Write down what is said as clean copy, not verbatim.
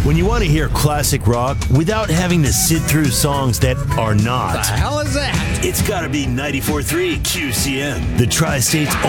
When you want to hear classic rock without having to sit through songs that are not, The hell is that? it's got to be 94.3 QCM, the Tri-State's